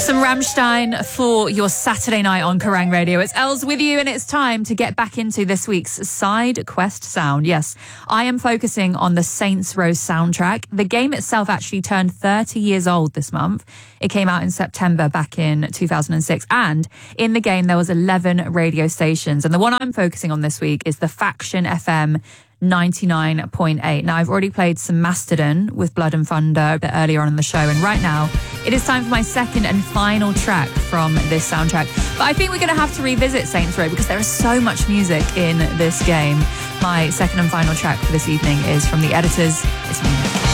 Some Rammstein for your Saturday night on Kerrang Radio. It's Els with you, and it's time to get back into this week's Side Quest sound. Yes, I am focusing on the Saints Row soundtrack. The game itself actually turned 30 years old this month. It came out in September back in 2006, and in the game there was 11 radio stations, and the one I'm focusing on this week is the Faction FM 99.8. Now, I've already played some Mastodon with Blood and Thunder a bit earlier on in the show, and right now it is time for my second and final track from this soundtrack. But I think we're going to have to revisit Saints Row because there is so much music in this game. My second and final track for this evening is from The Editors. It's Munich.